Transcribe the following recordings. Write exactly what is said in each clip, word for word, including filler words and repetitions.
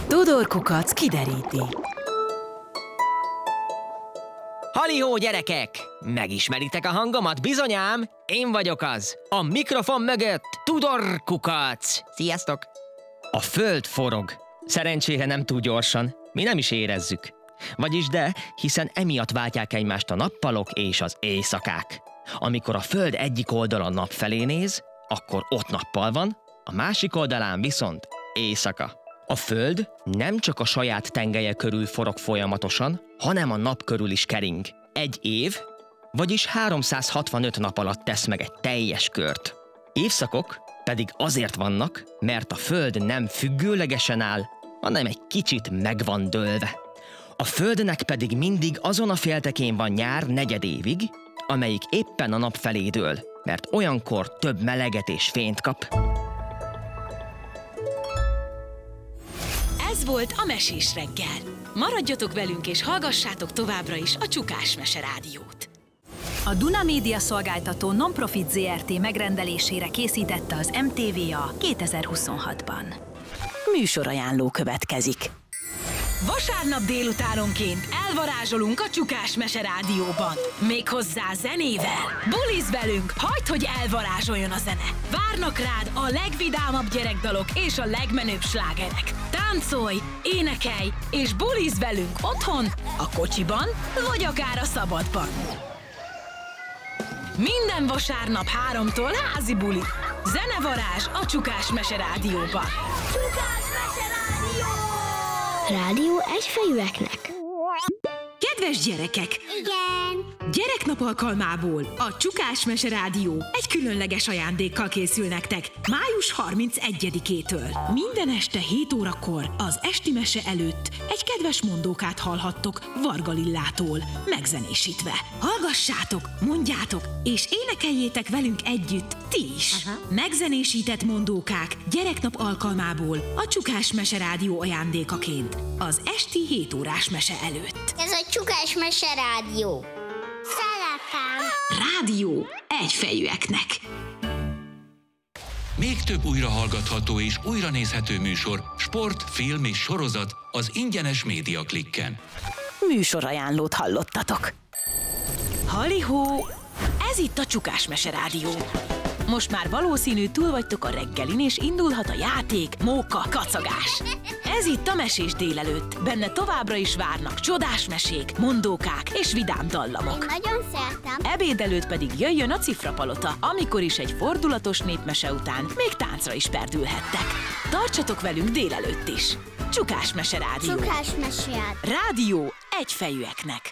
Tudor Kukac kideríti. Halihó, gyerekek! Megismeritek a hangomat, bizonyám? Én vagyok az, a mikrofon mögött, Tudor Kukac! Sziasztok! A föld forog. Szerencsére nem túl gyorsan, mi nem is érezzük. Vagyis de, hiszen emiatt váltják egymást a nappalok és az éjszakák. Amikor a föld egyik oldala nap felé néz, akkor ott nappal van, a másik oldalán viszont éjszaka. A föld nem csak a saját tengelye körül forog folyamatosan, hanem a nap körül is kering. Egy év, vagyis háromszázhatvanöt nap alatt tesz meg egy teljes kört. Évszakok pedig azért vannak, mert a föld nem függőlegesen áll, hanem egy kicsit meg van dőlve. A földnek pedig mindig azon a féltekén van nyár negyedévig, amelyik éppen a nap felé dől, mert olyankor több meleget és fényt kap. Ez volt a Mesés reggel. Maradjatok velünk és hallgassátok továbbra is a Csukás Mese Rádiót. A Duna Média Szolgáltató Nonprofit zé er té megrendelésére készítette az em té vé á kétezer-huszonhatban. Műsorajánló következik. Vasárnap délutánonként elvarázsolunk a Csukás Mese Rádióban. Méghozzá zenével. Bulizz velünk, hagyd, hogy elvarázsoljon a zene. Várnak rád a legvidámabb gyerekdalok és a legmenőbb slágerek. Táncolj, énekelj és bulizz velünk otthon, a kocsiban vagy akár a szabadban. Minden vasárnap háromtól házi buli. Zenevarázs a Csukás Mese Rádióban. Csukás Mese Rádió! Rádió egyfejűeknek. Kedves gyerekek! Igen! Gyereknap alkalmából a Csukás Mese Rádió egy különleges ajándékkal készül nektek május harmincegyedikétől. Minden este hét órakor az esti mese előtt egy kedves mondókát hallhattok Varga Lillától, megzenésítve. Hallgassátok, mondjátok és énekeljétek velünk együtt ti is. Aha. Megzenésített mondókák gyereknap alkalmából a Csukás Mese Rádió ajándékaként az esti hét órás mese előtt. Ez a Csukás Mese Rádió. Szeretem! Rádió egyfejűeknek. Még több újrahallgatható és újranézhető műsor, sport, film és sorozat az ingyenes Média Klikken. Műsorajánlót hallottatok. Halihó! Ez itt a Csukás Mese Rádió. Most már valószínű túl vagytok a reggelin, és indulhat a játék, móka, kacagás. Ez itt a Mesés délelőtt. Benne továbbra is várnak csodás mesék, mondókák és vidám dallamok. Én nagyon szeretem. Ebéd előtt pedig jöjjön a Cifrapalota, amikor is egy fordulatos népmese után még táncra is perdülhettek. Tartsatok velünk délelőtt is. Csukás Mese Rádió. Csukás Mese Rádió egyfejűeknek.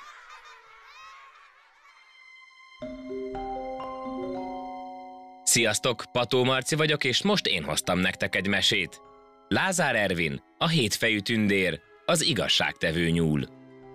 Sziasztok, Pató Marci vagyok, és most én hoztam nektek egy mesét. Lázár Ervin, a hétfejű tündér, az igazságtevő nyúl.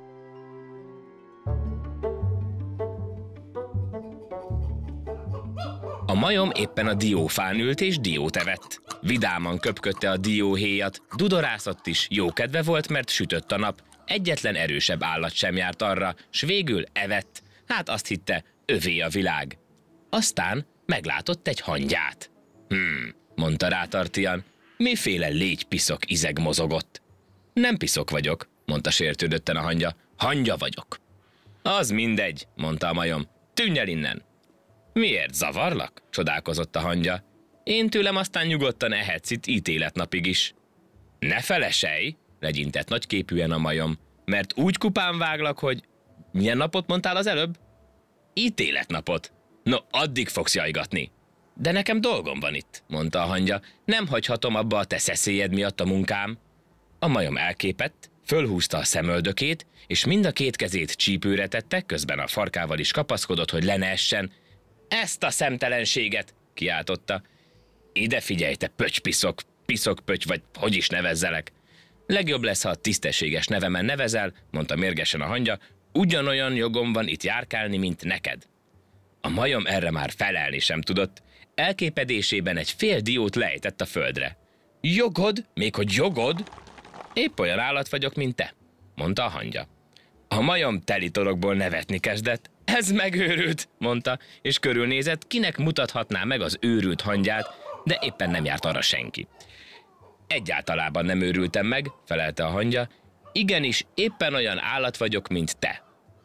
A majom éppen a diófán ült és diót evett. Vidáman köpködte a dióhéjat, dudorászott is, jókedve volt, mert sütött a nap. Egyetlen erősebb állat sem járt arra, s végül evett. Hát azt hitte, övé a világ. Aztán meglátott egy hangyát. Hmm, mondta rátartian, miféle légypiszok izeg mozogott. Nem piszok vagyok, mondta sértődötten a hangya, hangya vagyok. Az mindegy, mondta a majom, tűnj el innen. Miért, zavarlak? Csodálkozott a hangya. Én tőlem aztán nyugodtan ehetsz itt ítéletnapig is. Ne feleselj, legyintett nagyképűen a majom, mert úgy kupán váglak, hogy... Milyen napot mondtál az előbb? Ítéletnapot. No, addig fogsz jajgatni. De nekem dolgom van itt, mondta a hangya. Nem hagyhatom abba a te szeszélyed miatt a munkám. A majom elképett, fölhúzta a szemöldökét, és mind a két kezét csípőre tette, közben a farkával is kapaszkodott, hogy le ne essen. Ezt a szemtelenséget, kiáltotta. Ide figyelj, te pöcs-piszok, piszok-pöcs, vagy hogy is nevezzelek. Legjobb lesz, ha a tisztességes nevemen nevezel, mondta mérgesen a hangya, ugyanolyan jogom van itt járkálni, mint neked. A majom erre már felelni sem tudott. Elképedésében egy fél diót lejtett a földre. Jogod? Még hogy jogod? Épp olyan állat vagyok, mint te, mondta a hangya. A majom teli torokból nevetni kezdett. Ez megőrült, mondta, és körülnézett, kinek mutathatná meg az őrült hangyát, de éppen nem járt arra senki. Egyáltalában nem őrültem meg, felelte a hangya. Igenis, éppen olyan állat vagyok, mint te.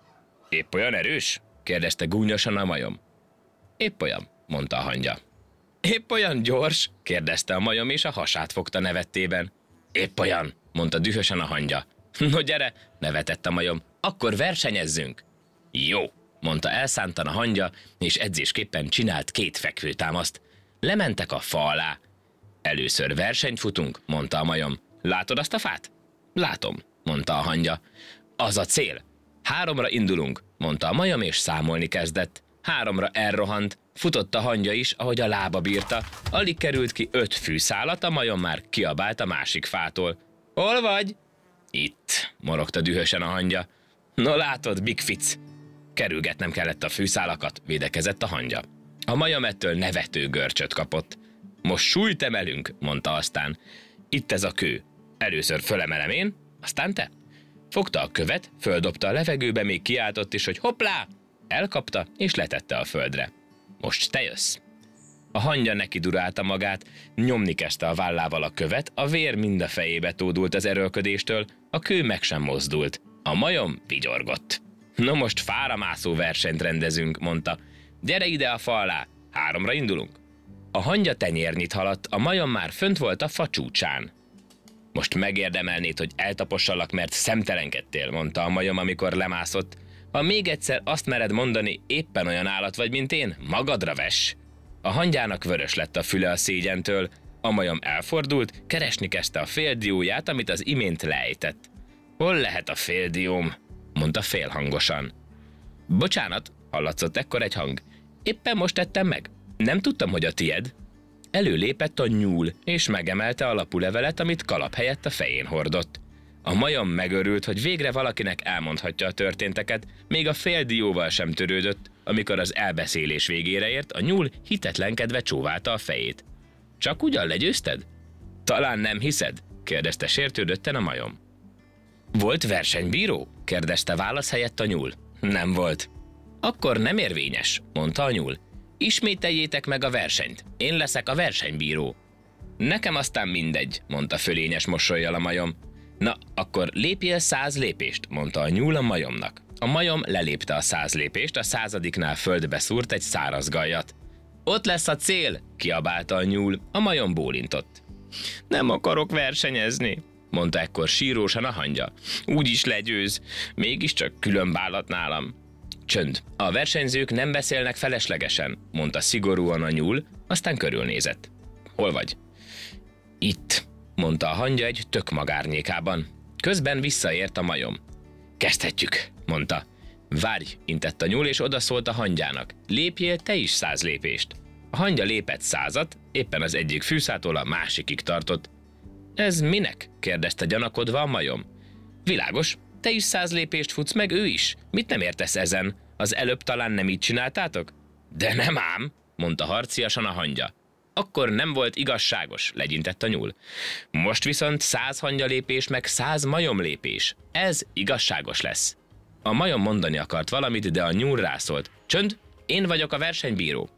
Épp olyan erős? kérdezte gúnyosan a majom. Épp olyan, mondta a hangya. Épp olyan gyors? kérdezte a majom, és a hasát fogta nevettében. Épp olyan, mondta dühösen a hangya. No gyere, nevetett a majom, akkor versenyezzünk. Jó, mondta elszántan a hangya, és edzésképpen csinált két fekvőtámaszt. Lementek a fa alá. Először versenyt futunk, mondta a majom. Látod azt a fát? Látom, mondta a hangya. Az a cél. Háromra indulunk, mondta a majom, és számolni kezdett. Háromra elrohant, futott a hangya is, ahogy a lába bírta. Alig került ki öt fűszálat, a majom már kiabált a másik fától. Hol vagy? Itt, morogta dühösen a hangya. No látod, Big Fic. Kerülgetnem kellett a fűszálakat, védekezett a hangya. A majom ettől nevető görcsöt kapott. Most súlyt emelünk, mondta aztán. Itt ez a kő. Először fölemelem én, aztán te. Fogta a követ, földobta a levegőbe, még kiáltott is, hogy hoppá! Elkapta, és letette a földre. Most te jössz. A hangya neki durálta magát, nyomni kezdte a vállával a követ, a vér mind a fejébe tódult az erőlködéstől, a kő meg sem mozdult. A majom vigyorgott. No most fára mászó versenyt rendezünk, mondta. Gyere ide a fa alá, háromra indulunk. A hangya tenyérnyit haladt, a majom már fönt volt a fa csúcsán. Most megérdemelnéd, hogy eltapossalak, mert szemtelenkedtél, mondta a majom, amikor lemászott. Ha még egyszer azt mered mondani, éppen olyan állat vagy, mint én, magadra vess. A hangyának vörös lett a füle a szégyentől, a majom elfordult, keresni kezdte a féldióját, amit az imént lejtett. Hol lehet a féldióm? Mondta félhangosan. Bocsánat, hallatszott ekkor egy hang. Éppen most tettem meg. Nem tudtam, hogy a tied. Előlépett a nyúl, és megemelte a lapulevelet, amit kalap helyett a fején hordott. A majom megörült, hogy végre valakinek elmondhatja a történteket, még a féldióval sem törődött, amikor az elbeszélés végére ért, a nyúl hitetlenkedve csóválta a fejét. Csak ugyan legyőzted? Talán nem hiszed? kérdezte sértődötten a majom. Volt versenybíró? kérdezte válasz helyett a nyúl. Nem volt. Akkor nem érvényes, mondta a nyúl. Ismételjétek meg a versenyt. Én leszek a versenybíró. Nekem aztán mindegy, mondta fölényes mosollyal a majom. Na, akkor lépjél száz lépést, mondta a nyúl a majomnak. A majom lelépte a száz lépést, a századiknál földbe szúrt egy száraz gajat. Ott lesz a cél, kiabálta a nyúl, a majom bólintott. Nem akarok versenyezni, mondta ekkor sírósan a hangya. Úgyis legyőz, mégiscsak külön bálat nálam. Csönd, a versenyzők nem beszélnek feleslegesen, mondta szigorúan a nyúl, aztán körülnézett. Hol vagy? Itt, mondta a hangya egy tök magárnyékában. Közben visszaért a majom. Kezdhetjük, mondta. Várj, intett a nyúl, és odaszólt a hangyának. Lépjél te is száz lépést. A hangya lépett százat, éppen az egyik fűszától a másikig tartott. Ez minek? kérdezte gyanakodva a majom. Világos, te is száz lépést futsz, meg ő is. Mit nem értesz ezen? Az előbb talán nem így csináltátok? De nem ám, mondta harciasan a hangya. Akkor nem volt igazságos, legyintett a nyúl. Most viszont száz hangyalépés meg száz majomlépés. Ez igazságos lesz. A majom mondani akart valamit, de a nyúl rászólt. Csönd, én vagyok a versenybíró.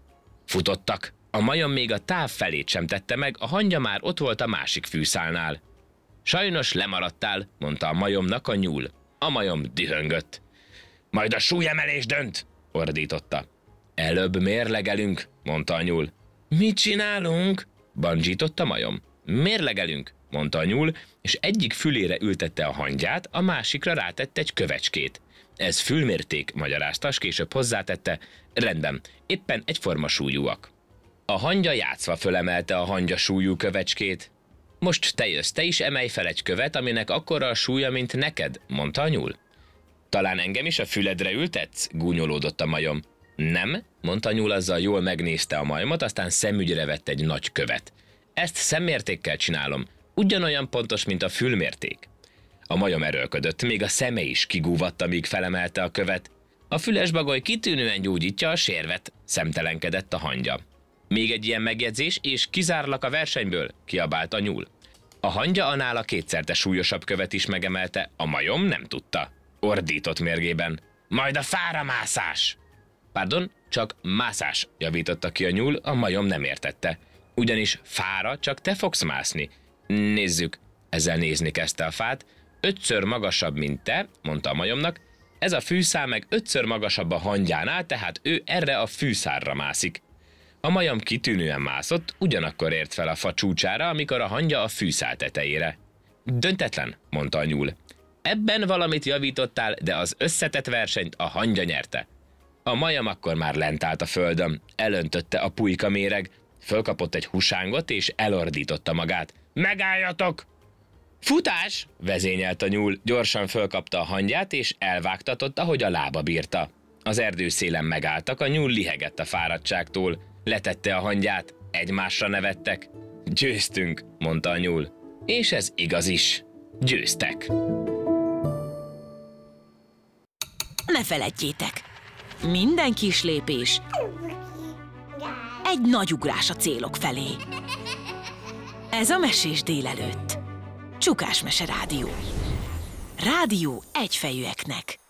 Futottak. A majom még a táv felét sem tette meg, a hangya már ott volt a másik fűszálnál. Sajnos lemaradtál, mondta a majomnak a nyúl. A majom dühöngött. Majd a súlyemelés dönt, ordította. Előbb mérlegelünk, mondta a nyúl. Mit csinálunk? Bandzsított a majom. Mérlegelünk, mondta a nyúl, és egyik fülére ültette a hangyát, a másikra rátette egy kövecskét. Ez fülmérték, magyarázta, s később hozzátette. Rendben, éppen egyforma súlyúak. A hangya játszva fölemelte a hangya súlyú kövecskét. Most te jössz, te is emelj fel egy követ, aminek akkora a súlya, mint neked, mondta a nyúl. Talán engem is a füledre ültetsz? Gúnyolódott a majom. Nem, mondta a nyúl, azzal jól megnézte a majmot, aztán szemügyre vett egy nagy követ. Ezt szemmértékkel csinálom, ugyanolyan pontos, mint a fülmérték. A majom erőlködött, még a szeme is kigúvatt, amíg felemelte a követ. A füles bagoly kitűnően gyógyítja a sérvet, szemtelenkedett a hangya. Még egy ilyen megjegyzés, és kizárlak a versenyből, kiabált a nyúl. A hangya a nála kétszerte súlyosabb követ is megemelte, a majom nem tudta. Ordított mérgében. Majd a fára mászás! Pardon, csak mászás, javította ki a nyúl, a majom nem értette. Ugyanis fára csak te fogsz mászni. Nézzük, ezzel nézni kezdte a fát. Ötször magasabb, mint te, mondta a majomnak. Ez a fűszál meg ötször magasabb a hangyánál, tehát ő erre a fűszárra mászik. A majom kitűnően mászott, ugyanakkor ért fel a fa csúcsára, amikor a hangya a fűszál tetejére. Döntetlen, mondta a nyúl. Ebben valamit javítottál, de az összetett versenyt a hangya nyerte. A majom akkor már lent állt a földön, elöntötte a pulyka méreg, fölkapott egy husángot és elordította magát. Megálljatok! Futás! Vezényelt a nyúl, gyorsan fölkapta a hangyát és elvágtatott, ahogy a lába bírta. Az erdő szélen megálltak, a nyúl lihegett a fáradtságtól. Letette a hangyát, egymásra nevettek. Győztünk, mondta a nyúl. És ez igaz is. Győztek. Ne feledjétek, minden kis lépés egy nagy ugrás a célok felé. Ez a Mesés délelőtt. Csukás Mese Rádió. Rádió egyfejűeknek.